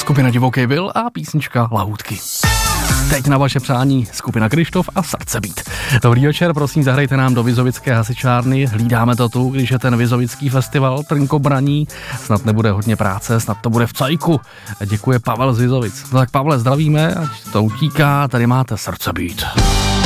Skupina Divoký Vil a písnička Lahůdky. Teď na vaše přání skupina Kryštof a Srdce být. Dobrý večer, prosím, zahrajte nám do Vizovické hasičárny. Hlídáme to tu, když je ten Vizovický festival Trnkobraní. Snad nebude hodně práce, snad to bude v cajku. Děkuje Pavel z Vizovic. No tak Pavle, zdravíme, ať to utíká, tady máte Srdce být.